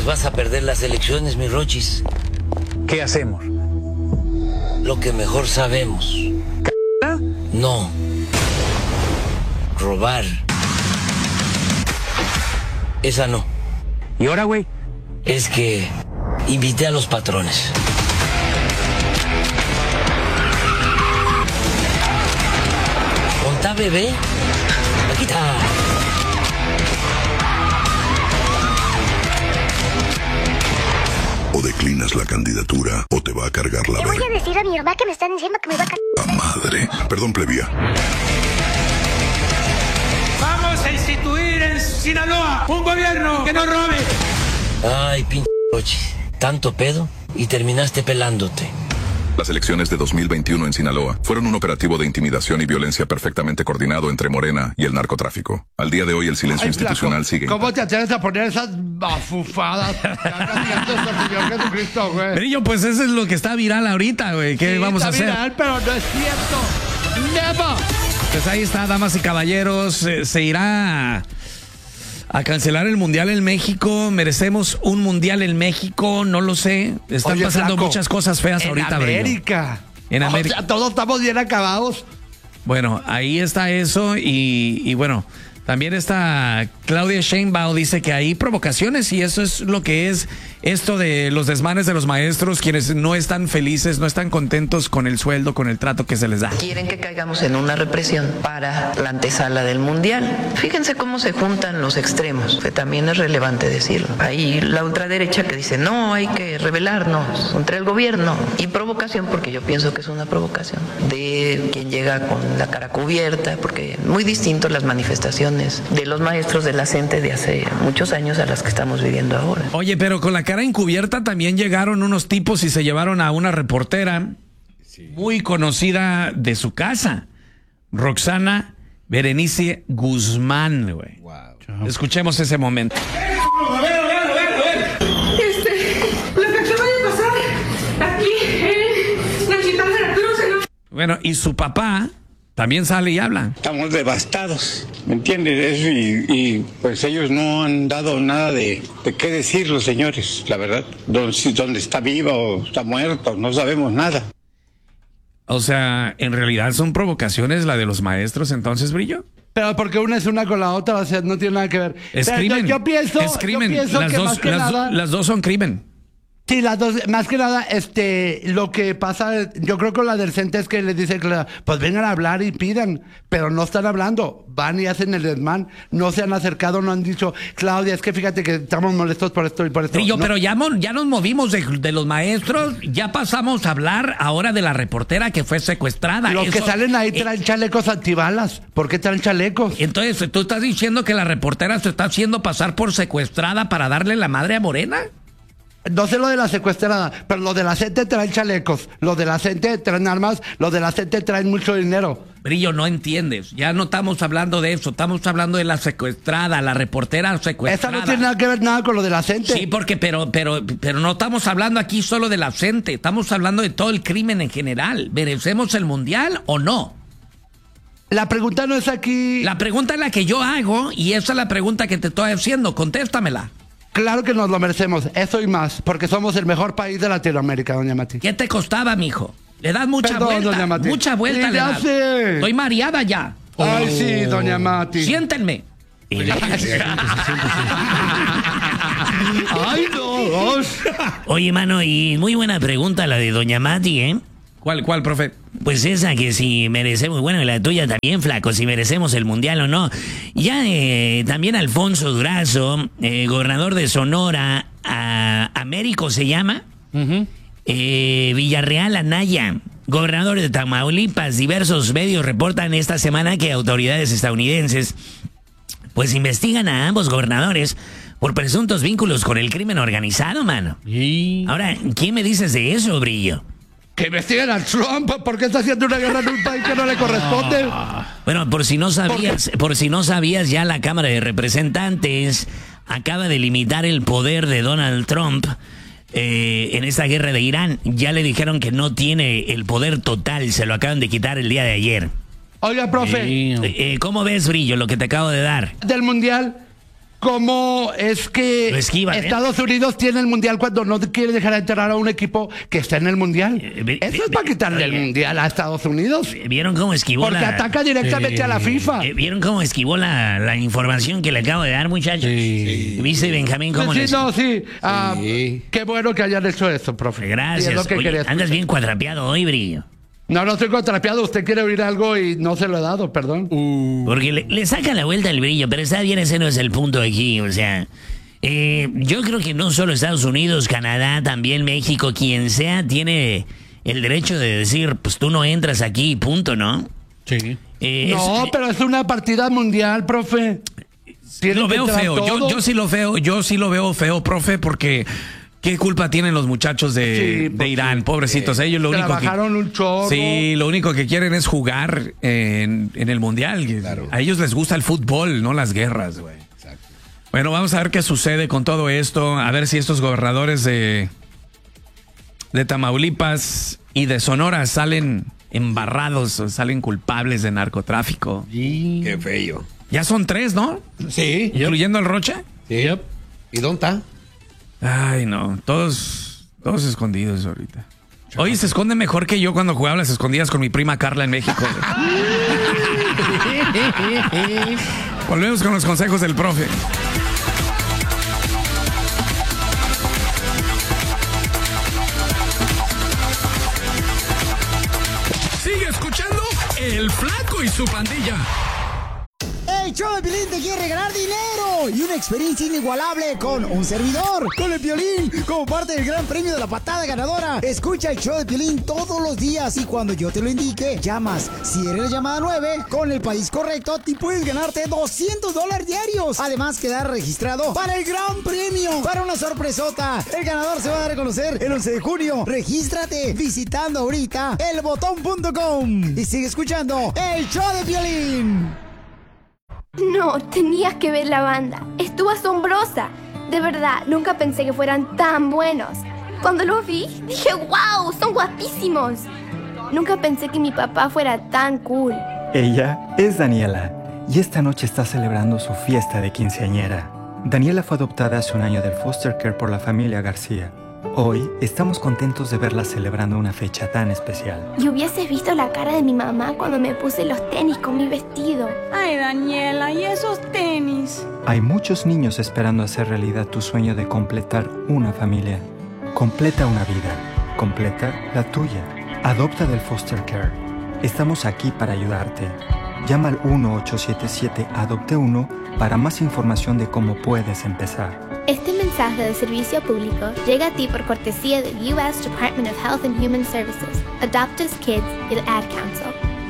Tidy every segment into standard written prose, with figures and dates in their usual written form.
Pues vas a perder las elecciones, mi Rochis. ¿Qué hacemos? Lo que mejor sabemos. No. Robar. Esa no. ¿Y ahora, güey? Es que invité a los patrones. ¿Contá, bebé? Aquí está. O declinas la candidatura o te va a cargar la Le voy verga. a decir a mi mamá que me están diciendo que me va a ¡A madre! Perdón, plebía. Vamos a instituir en Sinaloa un gobierno que no robe. Ay, pinche Rochis. Tanto pedo y terminaste pelándote. Las elecciones de 2021 en Sinaloa fueron un operativo de intimidación y violencia perfectamente coordinado entre Morena y el narcotráfico. Al día de hoy el silencio institucional sigue. ¿Cómo te atreves a poner esas bafufadas? Ya casi antes del Señor Jesucristo, güey. Brillo, pues eso es lo que está viral ahorita, güey. ¿Qué Sí, vamos a está hacer? viral, pero no es cierto. Never. Pues ahí está, damas y caballeros. Se irá a cancelar el Mundial en México. Merecemos un Mundial en México, no lo sé. Están Oye, pasando flaco, muchas cosas feas ahorita, Brillo. América. En América. O sea, todos estamos bien acabados. Bueno, ahí está eso y bueno, también está Claudia Sheinbaum, dice que hay provocaciones y eso es lo que es esto de los desmanes de los maestros, quienes no están felices, no están contentos con el sueldo, con el trato que se les da. Quieren que caigamos en una represión para la antesala del Mundial. Fíjense cómo se juntan los extremos, que también es relevante decirlo. Hay la ultraderecha que dice, no, hay que rebelarnos contra el gobierno. Y provocación, porque yo pienso que es una provocación, de quien llega con la cara cubierta, porque muy distinto las manifestaciones de los maestros de la CENTE de hace muchos años a las que estamos viviendo ahora. Oye, pero con la cara encubierta también llegaron unos tipos y se llevaron a una reportera muy conocida de su casa, Roxana Berenice Guzmán, güey. Wow. Escuchemos ese momento. Lo que acaba de pasar aquí en la ciudad de Veracruz, ¿no? Bueno, y su papá también sale y habla. Estamos devastados, ¿me entiendes? Eso y pues ellos no han dado nada de qué decir los señores, la verdad. Dónde está viva o está muerta, no sabemos nada. O sea, en realidad son provocaciones la de los maestros, entonces, Brillo. Pero porque una es una con la otra, o sea, no tiene nada que ver. Es Pero crimen. Yo pienso Las que dos, más que nada... las dos son crimen. Sí, las dos, más que nada, lo que pasa, yo creo que la del CENTE es que les dice, pues vengan a hablar y pidan, pero no están hablando, van y hacen el desmán, no se han acercado, no han dicho, Claudia, es que fíjate que estamos molestos por esto y por esto. Brillo, No. pero ya nos movimos de los maestros, ya pasamos a hablar ahora de la reportera que fue secuestrada. Los que salen ahí traen chalecos antibalas, ¿por qué traen chalecos? Entonces, ¿tú estás diciendo que la reportera se está haciendo pasar por secuestrada para darle la madre a Morena? No sé lo de la secuestrada, pero los de la CENTE traen chalecos, los de la CENTE traen armas, los de la CENTE traen mucho dinero. Brillo, no entiendes. Ya no estamos hablando de eso. Estamos hablando de la secuestrada, la reportera secuestrada. Esa no tiene nada que ver nada con lo de la CENTE. Sí, porque, pero no estamos hablando aquí solo de la CENTE. Estamos hablando de todo el crimen en general. ¿Merecemos el Mundial o no? La pregunta no es aquí... La pregunta es la que yo hago y esa es la pregunta que te estoy haciendo. Contéstamela. Claro que nos lo merecemos, eso y más, porque somos el mejor país de Latinoamérica, doña Mati. ¿Qué te costaba, mijo? Le das mucha Perdón, vuelta. doña Mati. Mucha vuelta Sí, le ya das. sé. Estoy mareada ya. Ay, sí, doña Mati. Siéntenme. Ay, no. Oye, mano, y muy buena pregunta la de doña Mati, ¿eh? ¿Cuál, profe? Pues esa que si merecemos, bueno, y la tuya también, flaco, si merecemos el Mundial o no. Ya también Alfonso Durazo, gobernador de Sonora, Américo se llama, Villarreal Anaya, gobernador de Tamaulipas. Diversos medios reportan esta semana que autoridades estadounidenses pues investigan a ambos gobernadores por presuntos vínculos con el crimen organizado, mano. Ahora, ¿qué me dices de eso, Brillo? Que investiguen a Trump, ¿por qué está haciendo una guerra en un país que no le corresponde? Bueno, por si no sabías, ya la Cámara de Representantes acaba de limitar el poder de Donald Trump en esta guerra de Irán. Ya le dijeron que no tiene el poder total, se lo acaban de quitar el día de ayer. Oiga, profe. ¿Cómo ves, Brillo, lo que te acabo de dar? Del Mundial, ¿Cómo es que Lo esquivan, Estados Unidos tiene el mundial cuando no quiere dejar entrar a un equipo que está en el mundial? Eso es para quitarle el mundial a Estados Unidos. ¿Vieron cómo esquivó Porque ataca directamente a la FIFA. ¿Vieron cómo esquivó la información que le acabo de dar, muchachos? ¿Viste, Benjamín, cómo Sí, qué bueno que hayan hecho eso, profe. Gracias. Es lo que Oye, quería andas bien cuadrapeado hoy, Brillo. No estoy contrapeado. Usted quiere oír algo y no se lo he dado, perdón. Porque le saca la vuelta al Brillo, pero está bien, ese no es el punto aquí, o sea... yo creo que no solo Estados Unidos, Canadá, también México, quien sea, tiene el derecho de decir, pues tú no entras aquí, punto, ¿no? Sí. Pero es una partida mundial, profe. Lo veo feo. Yo sí lo veo feo, profe, porque... ¿Qué culpa tienen los muchachos de Irán? Pobrecitos, ellos lo único trabajaron un chorro. Sí, lo único que quieren es jugar en el mundial. Claro. A ellos les gusta el fútbol, no las guerras, güey. Exacto. Bueno, vamos a ver qué sucede con todo esto. A ver si estos gobernadores de Tamaulipas y de Sonora salen embarrados, salen culpables de narcotráfico. Qué feo. Ya son 3, ¿no? Sí. ¿Incluyendo el Rocha? Sí. ¿Y dónde está? Ay, no, todos escondidos ahorita. Oye, se esconde mejor que yo cuando jugaba las escondidas con mi prima Carla en México. Volvemos con los consejos del profe. Sigue escuchando El Flaco y su pandilla. El show de Piolín te quiere regalar dinero y una experiencia inigualable con un servidor, con el Piolín, como parte del gran premio de la patada ganadora. Escucha el show de Piolín todos los días y cuando yo te lo indique, llamas. Si eres la llamada 9, con el país correcto, te puedes ganarte $200 diarios. Además, quedar registrado para el gran premio, para una sorpresota. El ganador se va a dar a conocer el 11 de junio. Regístrate visitando ahorita elbotón.com y sigue escuchando el show de Piolín. No, tenías que ver la banda. Estuvo asombrosa. De verdad, nunca pensé que fueran tan buenos. Cuando los vi, dije, wow, son guapísimos. Nunca pensé que mi papá fuera tan cool. Ella es Daniela y esta noche está celebrando su fiesta de quinceañera. Daniela fue adoptada hace un año del foster care por la familia García. Hoy estamos contentos de verla celebrando una fecha tan especial. Y hubieses visto la cara de mi mamá cuando me puse los tenis con mi vestido. Ay, Daniela, ¿y esos tenis? Hay muchos niños esperando hacer realidad tu sueño de completar una familia. Completa una vida. Completa la tuya. Adopta del foster care. Estamos aquí para ayudarte. Llama al 1-877-ADOPTE1 para más información de cómo puedes empezar. Este mensaje de servicio público llega a ti por cortesía del U.S. Department of Health and Human Services, Adopt Us Kids y el Ad Council.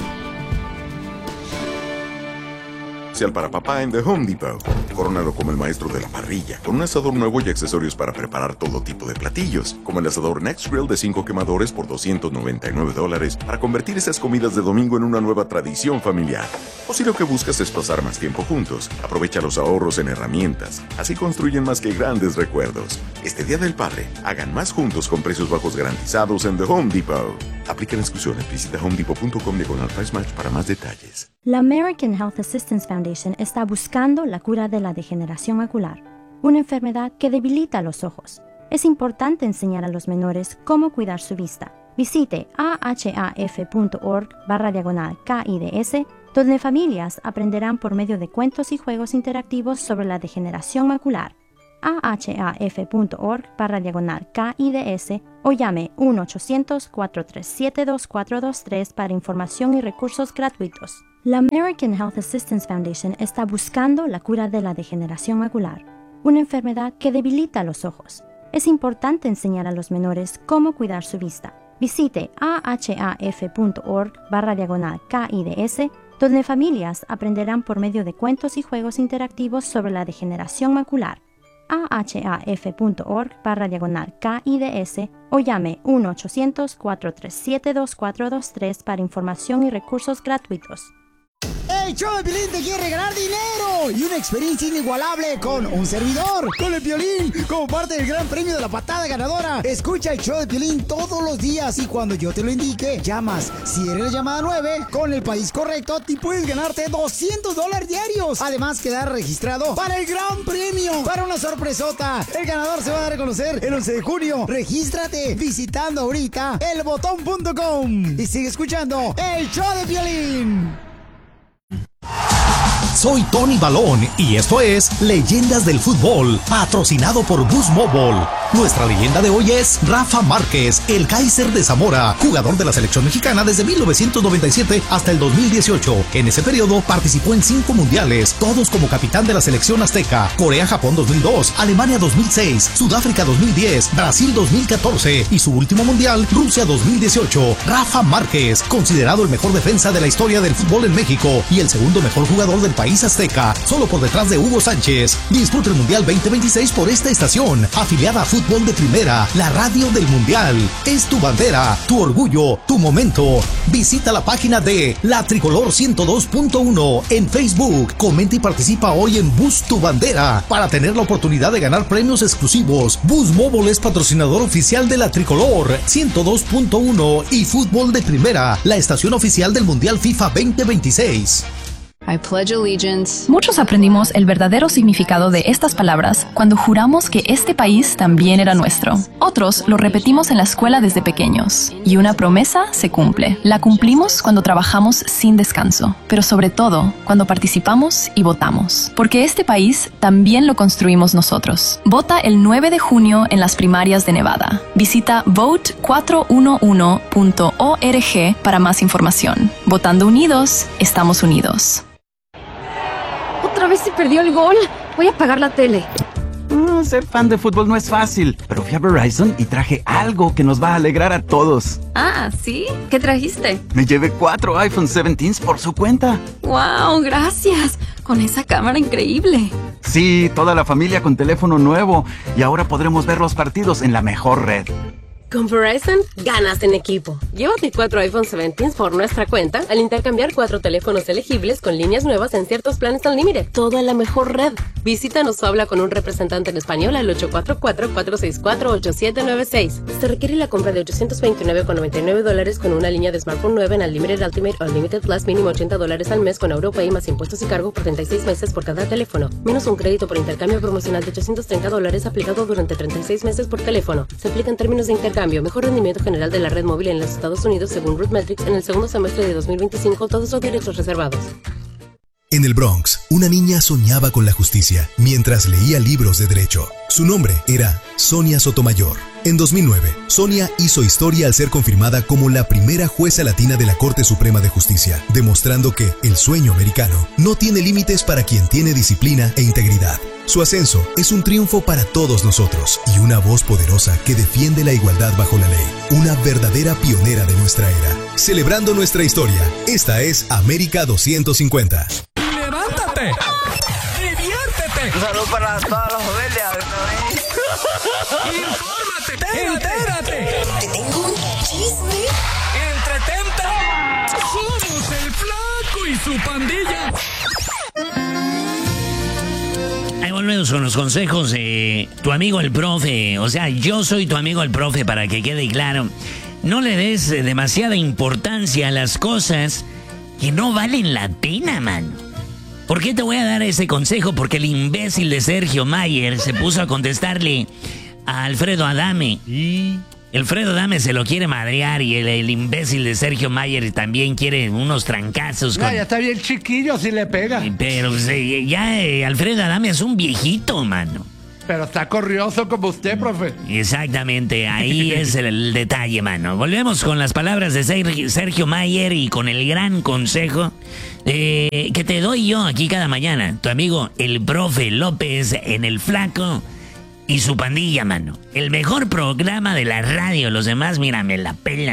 Especial para papá en The Home Depot. Corónalo como el maestro de la parrilla, con un asador nuevo y accesorios para preparar todo tipo de platillos, como el asador Next Grill de 5 quemadores por $299 para convertir esas comidas de domingo en una nueva tradición familiar. O si lo que buscas es pasar más tiempo juntos, aprovecha los ahorros en herramientas. Así construyen más que grandes recuerdos. Este Día del Padre, hagan más juntos con precios bajos garantizados en The Home Depot. Aplican exclusiones. Visita homedepot.com/price match para más detalles. La American Health Assistance Foundation está buscando la cura de la degeneración macular, una enfermedad que debilita los ojos. Es importante enseñar a los menores cómo cuidar su vista. Visite ahaf.org/KIDS, donde familias aprenderán por medio de cuentos y juegos interactivos sobre la degeneración macular. ahaf.org/KIDS o llame 1-800-437-2423 para información y recursos gratuitos. La American Health Assistance Foundation está buscando la cura de la degeneración macular, una enfermedad que debilita los ojos. Es importante enseñar a los menores cómo cuidar su vista. Visite ahaf.org/KIDS, donde familias aprenderán por medio de cuentos y juegos interactivos sobre la degeneración macular. ahaf.org/KIDS o llame 1-800-437-2423 para información y recursos gratuitos. El show de Piolín te quiere regalar dinero y una experiencia inigualable con un servidor, con el Piolín, como parte del gran premio de la patada ganadora. Escucha el show de Piolín todos los días y cuando yo te lo indique, llamas. Si eres la llamada 9, con el país correcto, te puedes ganarte $200 diarios. Además, quedar registrado para el gran premio, para una sorpresota. El ganador se va a dar a conocer el 11 de junio. Regístrate visitando ahorita elbotón.com y sigue escuchando el show de Piolín. Soy Tony Balón y esto es Leyendas del Fútbol, patrocinado por Boost Mobile. Nuestra leyenda de hoy es Rafa Márquez, el Kaiser de Zamora, jugador de la selección mexicana desde 1997 hasta el 2018. En ese periodo participó en 5 mundiales, todos como capitán de la selección azteca: Corea-Japón 2002, Alemania 2006, Sudáfrica 2010, Brasil 2014 y su último mundial, Rusia 2018. Rafa Márquez, considerado el mejor defensa de la historia del fútbol en México y el segundo mejor jugador del país azteca, solo por detrás de Hugo Sánchez. Disfruta el Mundial 2026 por esta estación, afiliada a Fútbol de Primera, la radio del Mundial. Es tu bandera, tu orgullo, tu momento. Visita la página de La Tricolor 102.1 en Facebook. Comenta y participa hoy en Boost Tu Bandera para tener la oportunidad de ganar premios exclusivos. Boost Mobile es patrocinador oficial de La Tricolor 102.1 y Fútbol de Primera, la estación oficial del Mundial FIFA 2026. I pledge allegiance. Muchos aprendimos el verdadero significado de estas palabras cuando juramos que este país también era nuestro. Otros lo repetimos en la escuela desde pequeños. Y una promesa se cumple. La cumplimos cuando trabajamos sin descanso, pero sobre todo cuando participamos y votamos. Porque este país también lo construimos nosotros. Vota el 9 de junio en las primarias de Nevada. Visita vote411.org para más información. Votando unidos, estamos unidos. Otra vez se perdió el gol. Voy a apagar la tele. Ser fan de fútbol no es fácil, pero fui a Verizon y traje algo que nos va a alegrar a todos. Ah, ¿sí? ¿Qué trajiste? Me llevé 4 iPhone 17 por su cuenta. ¡Wow! Gracias. Con esa cámara increíble. Sí, toda la familia con teléfono nuevo. Y ahora podremos ver los partidos en la mejor red. Con Verizon, ganas en equipo. Llévate 4 iPhone 17 por nuestra cuenta al intercambiar 4 teléfonos elegibles con líneas nuevas en ciertos planes Unlimited. Toda la mejor red. Visítanos o habla con un representante en español al 844-464-8796. Se requiere la compra de $829.99 con una línea de smartphone nueva en Unlimited Ultimate o Unlimited Plus, mínimo $80 al mes con AuroPay más impuestos y cargo por 36 meses por cada teléfono. Menos un crédito por intercambio promocional de $830 aplicado durante 36 meses por teléfono. Se aplica en términos de intercambio. Mejor rendimiento general de la red móvil en los Estados Unidos según RootMetrics en el segundo semestre de 2025. Todos los derechos reservados. En el Bronx, una niña soñaba con la justicia mientras leía libros de derecho. Su nombre era Sonia Sotomayor. En 2009, Sonia hizo historia al ser confirmada como la primera jueza latina de la Corte Suprema de Justicia, demostrando que el sueño americano no tiene límites para quien tiene disciplina e integridad. Su ascenso es un triunfo para todos nosotros y una voz poderosa que defiende la igualdad bajo la ley. Una verdadera pionera de nuestra era. Celebrando nuestra historia, esta es América 250. ¡Levántate! ¡Diviértete! Un saludo para todos los jóvenes. ¡Infórmate! ¡Entérate! Te tengo un chisme. ¡Entretente! ¡Somos el Flaco y su pandilla! Ahí volvemos con los consejos de tu amigo el profe. O sea, yo soy tu amigo el profe, para que quede claro. No le des demasiada importancia a las cosas que no valen la pena, mano. ¿Por qué te voy a dar ese consejo? Porque el imbécil de Sergio Mayer se puso a contestarle a Alfredo Adame. Y Alfredo Adame se lo quiere madrear y el imbécil de Sergio Mayer también quiere unos trancazos. Ya está bien chiquillo si le pega. Pero Alfredo Adame es un viejito, mano. Pero está corrioso como usted, profe. Exactamente, ahí es el detalle, mano. Volvemos con las palabras de Sergio Mayer y con el gran consejo que te doy yo aquí cada mañana. Tu amigo el profe López en el Flaco y su pandilla, mano. El mejor programa de la radio. Los demás, mira, me la pelan.